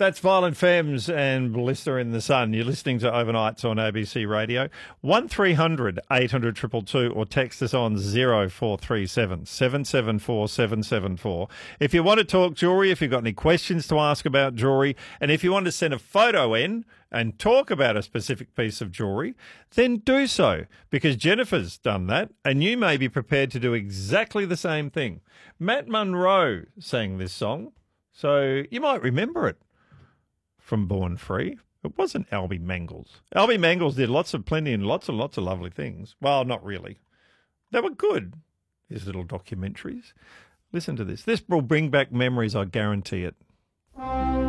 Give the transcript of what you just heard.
That's Violent Femmes and Blister in the Sun. You're listening to Overnights on ABC Radio. 1300 800 222 or text us on 0437 774 774. If you want to talk jewellery, if you've got any questions to ask about jewellery, and if you want to send a photo in and talk about a specific piece of jewellery, then do so, because Jennifer's done that, and you may be prepared to do exactly the same thing. Matt Monro sang this song, so you might remember it from Born Free. It wasn't Albie Mangles. Albie Mangles did lots of lovely things. Well, not really. They were good, his little documentaries. Listen to this. This will bring back memories, I guarantee it.